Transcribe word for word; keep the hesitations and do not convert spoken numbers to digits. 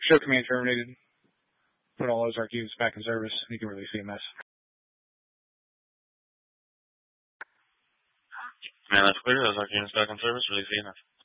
Show command terminated. Put all Ozark units back in service. You can release E M S. Man, that's clear. Ozark units back in service. Release E M S.